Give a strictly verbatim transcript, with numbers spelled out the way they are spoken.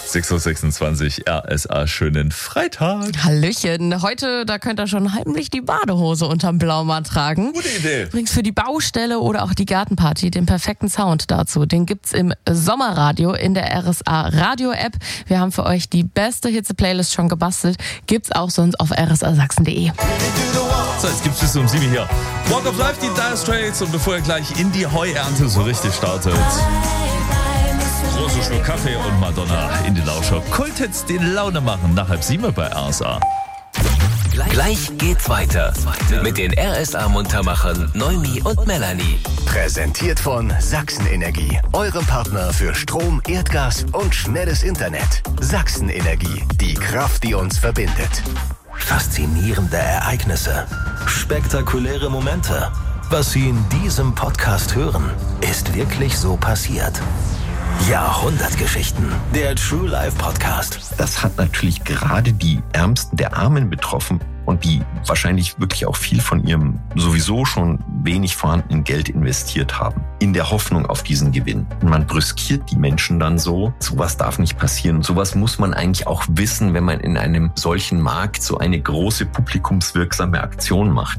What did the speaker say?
sechs Uhr sechsundzwanzig, R S A, schönen Freitag. Hallöchen, heute, da könnt ihr schon heimlich die Badehose unterm Blaumann tragen. Gute Idee. Übrigens für die Baustelle oder auch die Gartenparty, den perfekten Sound dazu, den gibt's im Sommerradio in der R S A Radio App. Wir haben für euch die beste Hitze-Playlist schon gebastelt, gibt's auch sonst auf r s a sachsen punkt d e. So, jetzt gibt's bis um sieben hier Walk of Life, die Dire Straits, und bevor ihr gleich in die Heuernte so richtig startet, große Schluck Kaffee und Madonna in die Lauscher. Kulthits, die Laune machen, nach halb sieben bei R S A. Gleich geht's weiter mit den R S A-Muntermachern Noemi und Melanie. Präsentiert von Sachsen Energie, eurem Partner für Strom, Erdgas und schnelles Internet. Sachsen Energie, die Kraft, die uns verbindet. Faszinierende Ereignisse, spektakuläre Momente. Was Sie in diesem Podcast hören, ist wirklich so passiert. Jahrhundertgeschichten, der True Life Podcast. Das hat natürlich gerade die Ärmsten der Armen betroffen und die wahrscheinlich wirklich auch viel von ihrem sowieso schon wenig vorhandenen Geld investiert haben, in der Hoffnung auf diesen Gewinn. Und man brüskiert die Menschen dann so. Sowas darf nicht passieren. Sowas muss man eigentlich auch wissen, wenn man in einem solchen Markt so eine große publikumswirksame Aktion macht.